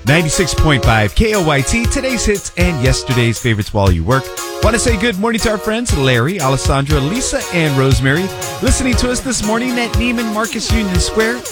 96.5 KOYT, today's hits and yesterday's favorites while you work. Want to say good morning to our friends Larry, Alessandra, Lisa, and Rosemary. Listening to us this morning at Neiman Marcus Union Square.